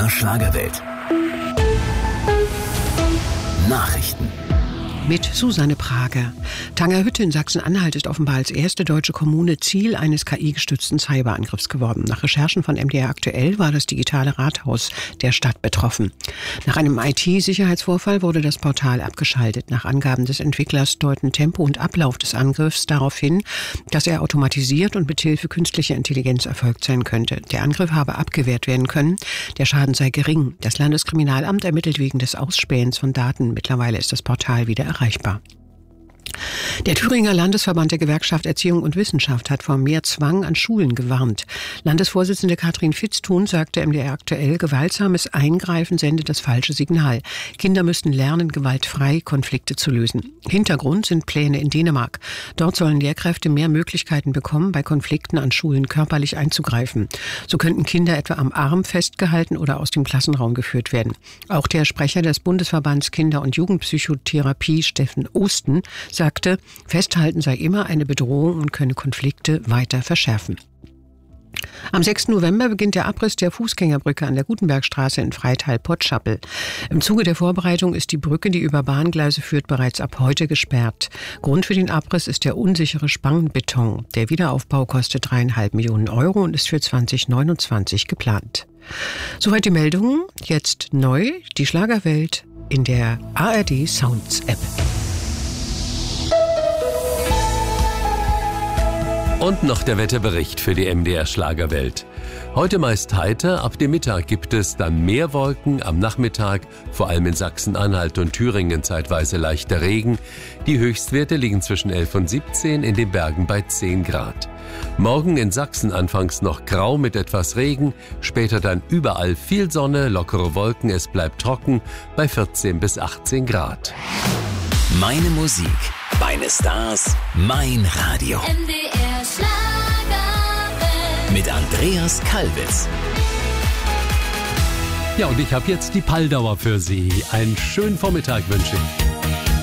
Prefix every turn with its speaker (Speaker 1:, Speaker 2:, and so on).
Speaker 1: Schlagerwelt. Nachrichten.
Speaker 2: Mit Susanne Prager. Tangerhütte in Sachsen-Anhalt ist offenbar als erste deutsche Kommune Ziel eines KI-gestützten Cyberangriffs geworden. Nach Recherchen von MDR aktuell war das digitale Rathaus der Stadt betroffen. Nach einem IT-Sicherheitsvorfall wurde das Portal abgeschaltet. Nach Angaben des Entwicklers deuten Tempo und Ablauf des Angriffs darauf hin, dass er automatisiert und mithilfe künstlicher Intelligenz erfolgt sein könnte. Der Angriff habe abgewehrt werden können. Der Schaden sei gering. Das Landeskriminalamt ermittelt wegen des Ausspähens von Daten. Mittlerweile ist das Portal wieder erreichbar. Der Thüringer Landesverband der Gewerkschaft Erziehung und Wissenschaft hat vor mehr Zwang an Schulen gewarnt. Landesvorsitzende Katrin Vitzthun sagte MDR aktuell, gewaltsames Eingreifen sende das falsche Signal. Kinder müssten lernen, gewaltfrei Konflikte zu lösen. Hintergrund sind Pläne in Dänemark. Dort sollen Lehrkräfte mehr Möglichkeiten bekommen, bei Konflikten an Schulen körperlich einzugreifen. So könnten Kinder etwa am Arm festgehalten oder aus dem Klassenraum geführt werden. Auch der Sprecher des Bundesverbands Kinder- und Jugendpsychotherapie, Steffen Osten, sagte, Festhalten sei immer eine Bedrohung und könne Konflikte weiter verschärfen. Am 6. November beginnt der Abriss der Fußgängerbrücke an der Gutenbergstraße in Freital-Pottschappel. Im Zuge der Vorbereitung ist die Brücke, die über Bahngleise führt, bereits ab heute gesperrt. Grund für den Abriss ist der unsichere Spangenbeton. Der Wiederaufbau kostet 3,5 Millionen Euro und ist für 2029 geplant. Soweit die Meldungen. Jetzt neu die Schlagerwelt in der ARD Sounds App.
Speaker 3: Und noch der Wetterbericht für die MDR Schlagerwelt. Heute meist heiter, ab dem Mittag gibt es dann mehr Wolken, am Nachmittag vor allem in Sachsen-Anhalt und Thüringen zeitweise leichter Regen. Die Höchstwerte liegen zwischen 11 und 17, in den Bergen bei 10 Grad. Morgen in Sachsen anfangs noch grau mit etwas Regen, später dann überall viel Sonne, lockere Wolken, es bleibt trocken bei 14 bis 18 Grad.
Speaker 1: Meine Musik, meine Stars, mein Radio.
Speaker 4: MDR Schlagerwelt.
Speaker 1: Mit Andreas Kalbitz.
Speaker 3: Ja, und ich habe jetzt die Palldauer für Sie. Einen schönen Vormittag wünsche ich.